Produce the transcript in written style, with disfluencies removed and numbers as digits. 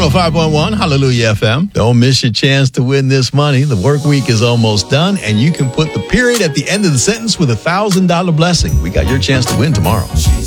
105.1 Hallelujah FM. Don't miss your chance to win this money. The work week is almost done, and you can put the period at the end of the sentence with $1,000 blessing. We got your chance to win tomorrow.